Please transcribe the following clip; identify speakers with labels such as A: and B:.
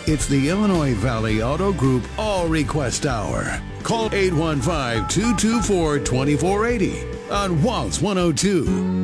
A: It's the Illinois Valley Auto Group All Request Hour. Call 815-224-2480 on Waltz 102.